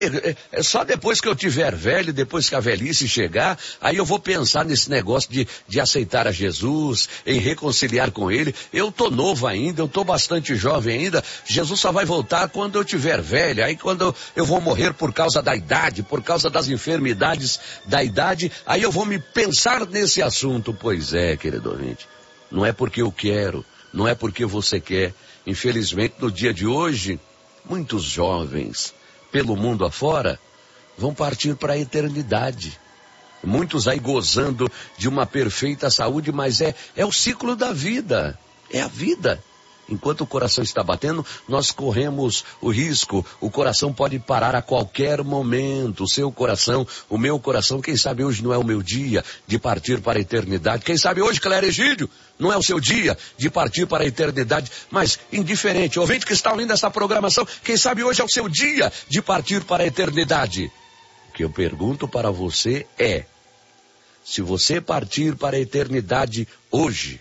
Só depois que eu tiver velho, depois que a velhice chegar, aí eu vou pensar nesse negócio de aceitar a Jesus, em reconciliar com Ele. Eu tô novo ainda, eu tô bastante jovem ainda. Jesus só vai voltar quando eu tiver velho. Aí quando eu vou morrer por causa da idade, por causa das enfermidades da idade, aí eu vou me pensar nesse assunto. Pois é, querido ouvinte, não é porque eu quero, não é porque você quer. Infelizmente, no dia de hoje, muitos jovens pelo mundo afora vão partir para a eternidade. Muitos aí gozando de uma perfeita saúde, mas é o ciclo da vida, é a vida. Enquanto o coração está batendo, nós corremos o risco, o coração pode parar a qualquer momento, o seu coração, o meu coração, quem sabe hoje não é o meu dia de partir para a eternidade, quem sabe hoje, Clério Egídio, não é o seu dia de partir para a eternidade, mas indiferente, ouvinte que está ouvindo essa programação, quem sabe hoje é o seu dia de partir para a eternidade. O que eu pergunto para você é, se você partir para a eternidade hoje,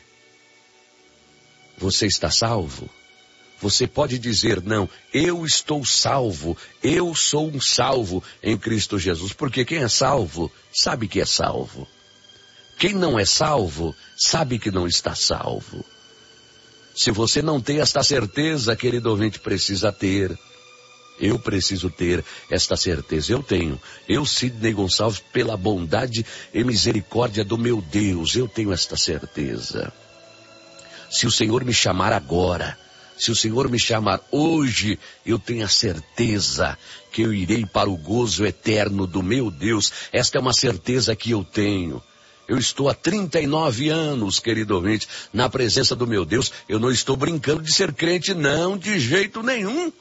você está salvo? Você pode dizer, não, eu estou salvo, eu sou um salvo em Cristo Jesus, porque quem é salvo, sabe que é salvo. Quem não é salvo, sabe que não está salvo. Se você não tem esta certeza, querido ouvinte, precisa ter. Eu preciso ter esta certeza, eu tenho. Eu, Sidney Gonçalves, pela bondade e misericórdia do meu Deus, eu tenho esta certeza. Se o Senhor me chamar agora, se o Senhor me chamar hoje, eu tenho a certeza que eu irei para o gozo eterno do meu Deus. Esta é uma certeza que eu tenho. Eu estou há 39 anos, querido ouvinte, na presença do meu Deus. Eu não estou brincando de ser crente, não, de jeito nenhum.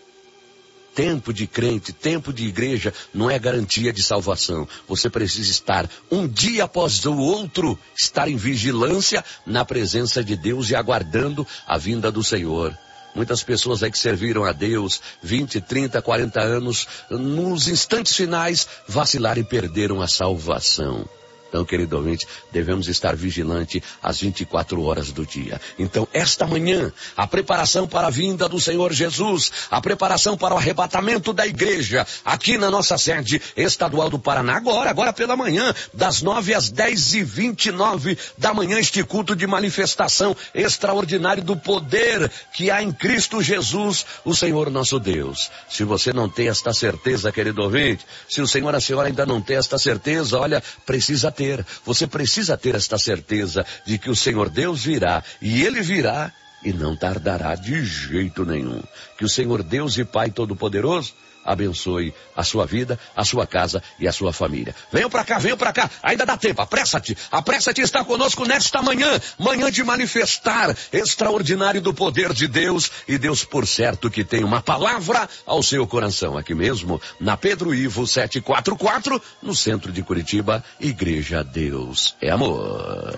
Tempo de crente, tempo de igreja não é garantia de salvação. Você precisa estar um dia após o outro, estar em vigilância na presença de Deus e aguardando a vinda do Senhor. Muitas pessoas aí que serviram a Deus 20, 30, 40 anos, nos instantes finais, vacilaram e perderam a salvação. Então, querido ouvinte, devemos estar vigilantes às 24 horas do dia. Então, esta manhã, a preparação para a vinda do Senhor Jesus, a preparação para o arrebatamento da igreja, aqui na nossa sede estadual do Paraná, agora pela manhã, das 9 às 10h29 da manhã, este culto de manifestação extraordinário do poder que há em Cristo Jesus, o Senhor nosso Deus. Se você não tem esta certeza, querido ouvinte, se o Senhor, a senhora ainda não tem esta certeza, olha, você precisa ter esta certeza de que o Senhor Deus virá, e Ele virá e não tardará de jeito nenhum. Que o Senhor Deus e Pai Todo-Poderoso abençoe a sua vida, a sua casa e a sua família. Venham para cá, ainda dá tempo, apressa-te estar conosco nesta manhã, manhã de manifestar extraordinário do poder de Deus, e Deus por certo que tem uma palavra ao seu coração, aqui mesmo, na Pedro Ivo 744, no centro de Curitiba, Igreja Deus é Amor.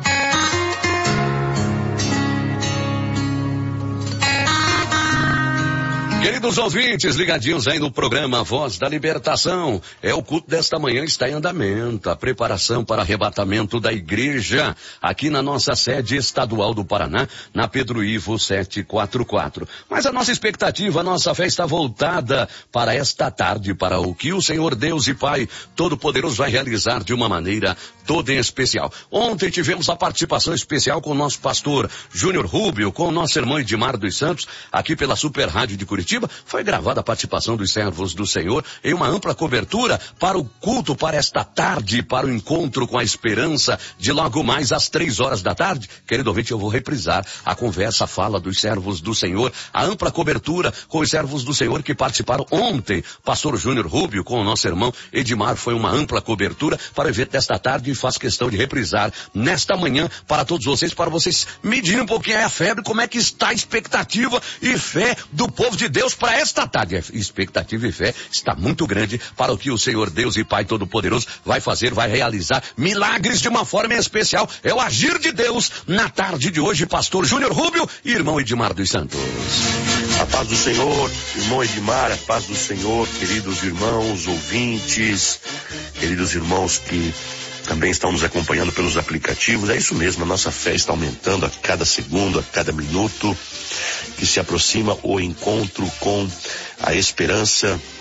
Queridos ouvintes, ligadinhos aí no programa Voz da Libertação, o culto desta manhã está em andamento, a preparação para arrebatamento da igreja, aqui na nossa sede estadual do Paraná, na Pedro Ivo 744. Mas a nossa expectativa, a nossa fé está voltada para esta tarde, para o que o Senhor Deus e Pai Todo-Poderoso vai realizar de uma maneira toda em especial. Ontem tivemos a participação especial com o nosso pastor Júnior Rubio, com o nosso irmão Edmar dos Santos, aqui pela Super Rádio de Curitiba. Foi gravada a participação dos servos do Senhor em uma ampla cobertura para o culto, para esta tarde, para o encontro com a esperança de logo mais às 3h da tarde. Querido ouvinte, eu vou reprisar a conversa, a fala dos servos do Senhor, a ampla cobertura com os servos do Senhor que participaram ontem. Pastor Júnior Rubio com o nosso irmão Edmar, foi uma ampla cobertura para o evento desta tarde, e faço questão de reprisar nesta manhã para todos vocês, para vocês medirem um pouquinho a febre, como é que está a expectativa e fé do povo de Deus para esta tarde. A expectativa e fé está muito grande para o que o Senhor Deus e Pai Todo-Poderoso vai fazer, vai realizar milagres de uma forma especial. É o agir de Deus na tarde de hoje. Pastor Júnior Rubio e irmão Edmar dos Santos. A paz do Senhor, irmão Edmar, a paz do Senhor, queridos irmãos, ouvintes, queridos irmãos que também estão nos acompanhando pelos aplicativos. É isso mesmo, a nossa fé está aumentando a cada segundo, a cada minuto que se aproxima o encontro com a esperança